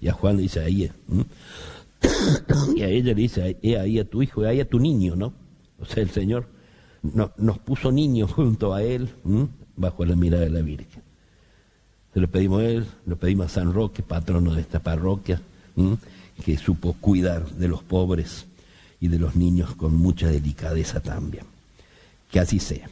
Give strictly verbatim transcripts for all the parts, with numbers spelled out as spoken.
y a Juan le dice, ahí es. Y a ella le dice, he ahí a tu hijo, he ahí a tu niño, ¿no? O sea, el Señor no, nos puso niños junto a Él, ¿m? bajo la mirada de la Virgen. Se lo pedimos a Él, lo pedimos a San Roque, patrono de esta parroquia, ¿m? que supo cuidar de los pobres y de los niños con mucha delicadeza también. Que así sea.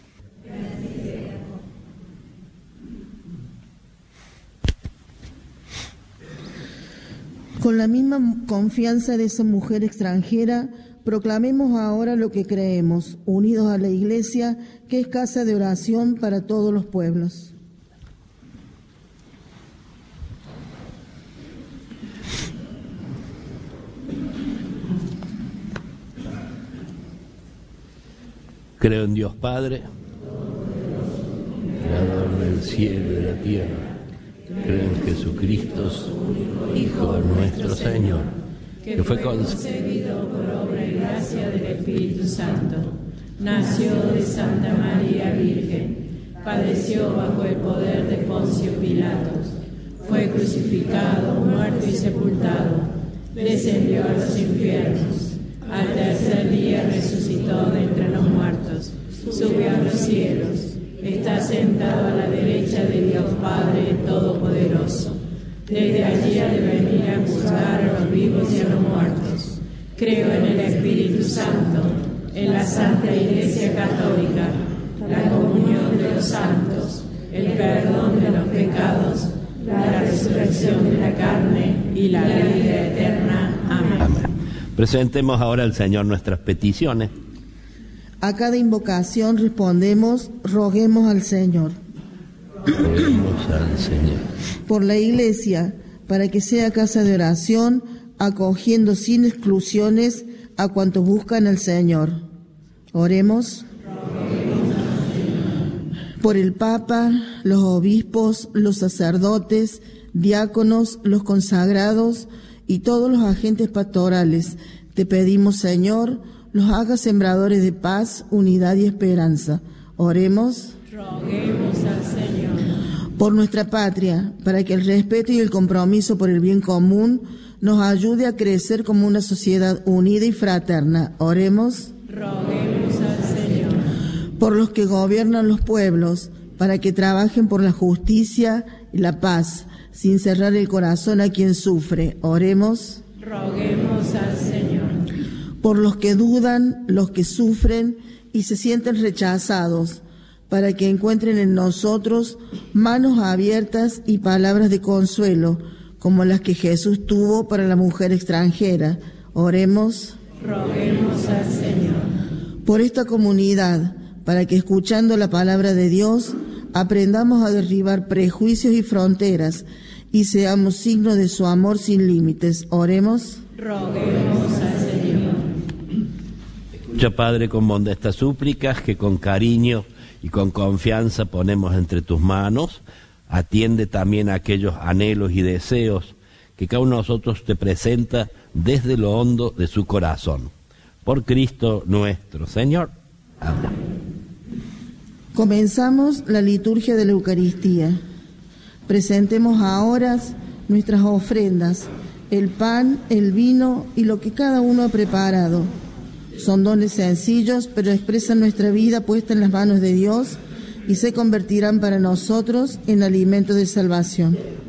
Con la misma confianza de esa mujer extranjera, proclamemos ahora lo que creemos, unidos a la Iglesia, que es casa de oración para todos los pueblos. Creo en Dios Padre, creador del cielo y de la tierra. Creo en Jesucristo, Hijo nuestro Señor, que fue concebido por obra y gracia del Espíritu Santo. Nació de Santa María Virgen, padeció bajo el poder de Poncio Pilatos, fue crucificado, muerto y sepultado, descendió a los infiernos, al tercer día resucitó de entre los muertos, subió a los cielos, está sentado a la derecha de Dios Padre Todopoderoso. Desde allí ha de venir a juzgar a los vivos y a los muertos. Creo en el Espíritu Santo, en la Santa Iglesia Católica, la comunión de los santos, el perdón de los pecados, la resurrección de la carne y la vida eterna. Amén. Amén. Presentemos ahora al Señor nuestras peticiones. A cada invocación respondemos, roguemos al Señor. Roguemos al Señor. Por la Iglesia, para que sea casa de oración, acogiendo sin exclusiones a cuantos buscan al Señor. Oremos. Por el Papa, los obispos, los sacerdotes, diáconos, los consagrados y todos los agentes pastorales, te pedimos, Señor, los hagas sembradores de paz, unidad y esperanza. Oremos. Roguemos al Señor. Por nuestra patria, para que el respeto y el compromiso por el bien común nos ayude a crecer como una sociedad unida y fraterna. Oremos. Roguemos al Señor. Por los que gobiernan los pueblos, para que trabajen por la justicia y la paz, sin cerrar el corazón a quien sufre. Oremos. Roguemos al Señor. Por los que dudan, los que sufren y se sienten rechazados, para que encuentren en nosotros manos abiertas y palabras de consuelo, como las que Jesús tuvo para la mujer extranjera. Oremos. Roguemos al Señor. Por esta comunidad, para que escuchando la palabra de Dios, aprendamos a derribar prejuicios y fronteras y seamos signo de su amor sin límites. Oremos. Roguemos al Señor. Escucha, Padre, con bondad estas súplicas que con cariño y con confianza ponemos entre tus manos. Atiende también a aquellos anhelos y deseos que cada uno de nosotros te presenta desde lo hondo de su corazón. Por Cristo nuestro Señor. Amén. Comenzamos la liturgia de la Eucaristía. Presentemos ahora nuestras ofrendas, el pan, el vino y lo que cada uno ha preparado. Son dones sencillos, pero expresan nuestra vida puesta en las manos de Dios y se convertirán para nosotros en alimento de salvación.